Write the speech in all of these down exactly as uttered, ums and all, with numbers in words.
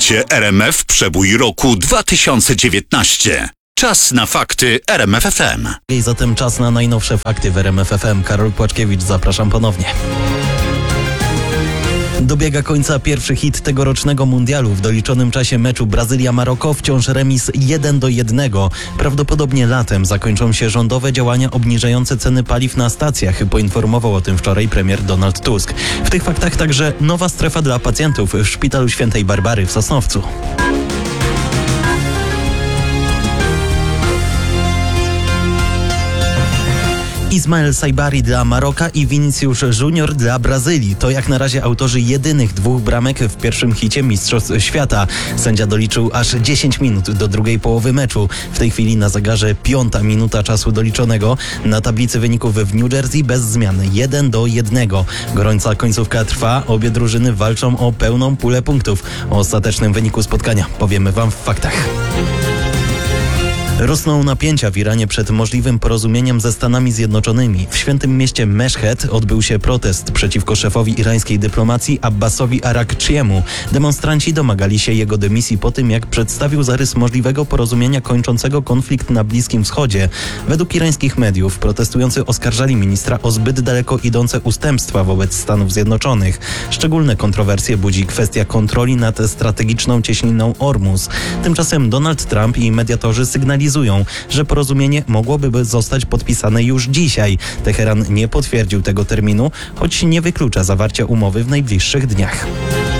Słuchacie R M F Przebój roku dwa tysiące dziewiętnaście. Czas na fakty R M F F M. I zatem czas na najnowsze fakty w R M F F M. Karol Płaczkiewicz, zapraszam ponownie. Dobiega końca pierwszy hit tegorocznego mundialu. W doliczonym czasie meczu Brazylia-Maroko wciąż remis jeden do jednego. Prawdopodobnie latem zakończą się rządowe działania obniżające ceny paliw na stacjach. Poinformował o tym wczoraj premier Donald Tusk. W tych faktach także nowa strefa dla pacjentów w Szpitalu Świętej Barbary w Sosnowcu. Ismael Saibari dla Maroka i Vinicius Junior dla Brazylii. To jak na razie autorzy jedynych dwóch bramek w pierwszym hicie Mistrzostw Świata. Sędzia doliczył aż dziesięć minut do drugiej połowy meczu. W tej chwili na zegarze piąta minuta czasu doliczonego. Na tablicy wyników w New Jersey bez zmian jeden do jednego. Gorąca końcówka trwa. Obie drużyny walczą o pełną pulę punktów. O ostatecznym wyniku spotkania powiemy wam w faktach. Rosną napięcia w Iranie przed możliwym porozumieniem ze Stanami Zjednoczonymi. W świętym mieście Meszhed odbył się protest przeciwko szefowi irańskiej dyplomacji Abbasowi Arakciemu. Demonstranci domagali się jego dymisji po tym, jak przedstawił zarys możliwego porozumienia kończącego konflikt na Bliskim Wschodzie. Według irańskich mediów protestujący oskarżali ministra o zbyt daleko idące ustępstwa wobec Stanów Zjednoczonych. Szczególne kontrowersje budzi kwestia kontroli nad strategiczną cieśniną Ormus. Tymczasem Donald Trump i mediatorzy sygnalizują, że porozumienie mogłoby zostać podpisane już dzisiaj. Teheran nie potwierdził tego terminu, choć nie wyklucza zawarcia umowy w najbliższych dniach.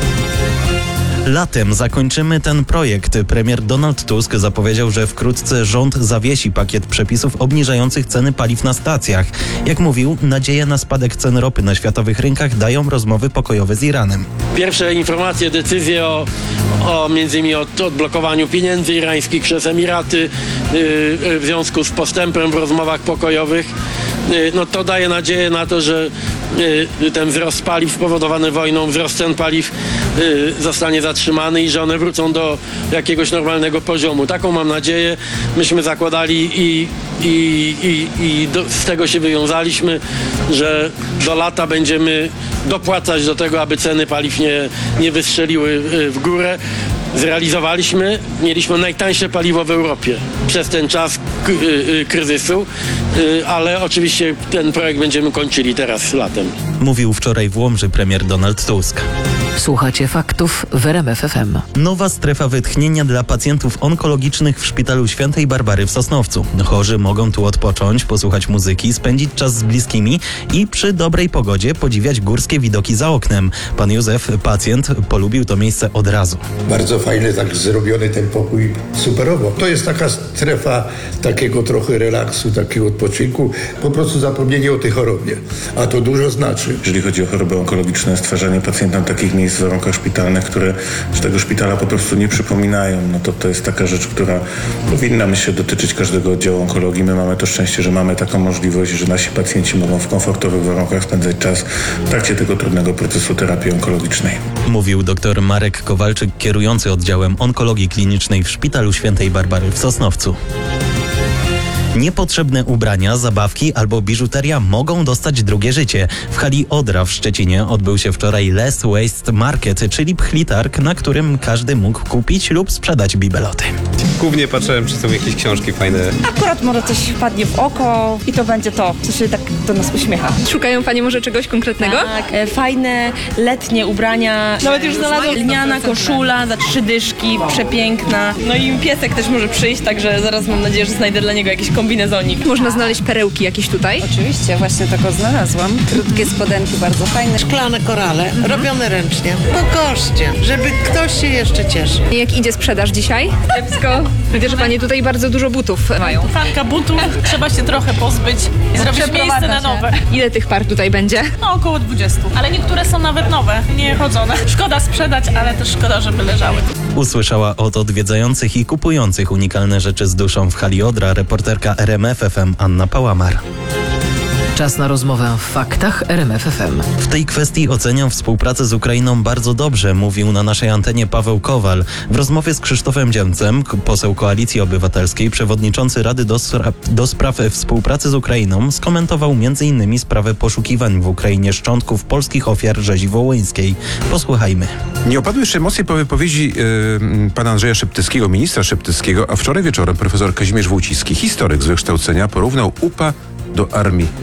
Latem zakończymy ten projekt. Premier Donald Tusk zapowiedział, że wkrótce rząd zawiesi pakiet przepisów obniżających ceny paliw na stacjach. Jak mówił, nadzieję na spadek cen ropy na światowych rynkach dają rozmowy pokojowe z Iranem. Pierwsze informacje, decyzje o, o między innymi o odblokowaniu pieniędzy irańskich przez Emiraty yy, w związku z postępem w rozmowach pokojowych, yy, no to daje nadzieję na to, że yy, ten wzrost paliw spowodowany wojną, wzrost cen paliw yy, zostanie zatrzymany i że one wrócą do jakiegoś normalnego poziomu. Taką mam nadzieję. Myśmy zakładali i, i, i, i do, z tego się wywiązaliśmy, że do lata będziemy dopłacać do tego, aby ceny paliw nie, nie wystrzeliły w górę. Zrealizowaliśmy, mieliśmy najtańsze paliwo w Europie przez ten czas k- y- kryzysu, y- ale oczywiście ten projekt będziemy kończyli teraz latem. Mówił wczoraj w Łomży premier Donald Tusk. Słuchacie faktów w R M F F M. Nowa strefa wytchnienia dla pacjentów onkologicznych w Szpitalu Świętej Barbary w Sosnowcu. Chorzy mogą tu odpocząć, posłuchać muzyki, spędzić czas z bliskimi i przy dobrej pogodzie podziwiać górskie widoki za oknem. Pan Józef, pacjent, polubił to miejsce od razu. Bardzo fajny, tak zrobiony ten pokój, superowo. To jest taka strefa takiego trochę relaksu, takiego odpoczynku, po prostu zapomnienie o tej chorobie. A to dużo znaczy. Jeżeli chodzi o choroby onkologiczne, stwarzanie pacjentom takich miejsc w warunkach szpitalnych, które z tego szpitala po prostu nie przypominają, no to to jest taka rzecz, która powinna, myślę, dotyczyć każdego oddziału onkologii. My mamy to szczęście, że mamy taką możliwość, że nasi pacjenci mogą w komfortowych warunkach spędzać czas w trakcie tego trudnego procesu terapii onkologicznej. Mówił dr Marek Kowalczyk, kierujący oddziałem onkologii klinicznej w Szpitalu Świętej Barbary w Sosnowcu. Niepotrzebne ubrania, zabawki albo biżuteria mogą dostać drugie życie. W hali Odra w Szczecinie odbył się wczoraj Less Waste Market, czyli pchlitarg, na którym każdy mógł kupić lub sprzedać bibeloty. Głównie patrzyłem, czy są jakieś książki fajne. Akurat może coś wpadnie w oko i to będzie to, co się tak do nas uśmiecha. Szukają Panie może czegoś konkretnego? Tak, e, fajne, letnie ubrania. Nawet już znalazłam lniana koszula za trzy dyszki, przepiękna. No i piesek też może przyjść, także zaraz mam nadzieję, że znajdę dla niego jakiś kombinezonik. Można znaleźć perełki jakieś tutaj? Oczywiście, właśnie tego znalazłam. Krótkie spodenki, bardzo fajne. Szklane korale, mhm. robione ręcznie, po koszcie, żeby ktoś się jeszcze cieszył. Jak idzie sprzedaż dzisiaj? Kiepsko. Widzę, że Panie tutaj bardzo dużo butów mają. Fanka butów, trzeba się trochę pozbyć i zrobić miejsce na nowe. Ile tych par tutaj będzie? No około dwudziestu, ale niektóre są nawet nowe, nie chodzone. Szkoda sprzedać, ale też szkoda, żeby leżały. Usłyszała od odwiedzających i kupujących unikalne rzeczy z duszą w hali Odra reporterka R M F F M Anna Pałamar. Czas na rozmowę w faktach R M F F M. W tej kwestii oceniam współpracę z Ukrainą bardzo dobrze, mówił na naszej antenie Paweł Kowal. W rozmowie z Krzysztofem Dziemcem, k- poseł Koalicji Obywatelskiej, przewodniczący Rady do, Sra- do Spraw Współpracy z Ukrainą, skomentował między innymi sprawę poszukiwań w Ukrainie szczątków polskich ofiar rzezi wołyńskiej. Posłuchajmy. Nie opadły jeszcze emocje po wypowiedzi yy, pana Andrzeja Szeptyckiego, ministra Szeptyckiego, a wczoraj wieczorem profesor Kazimierz Wójcicki, historyk z wykształcenia, porównał U P A do armii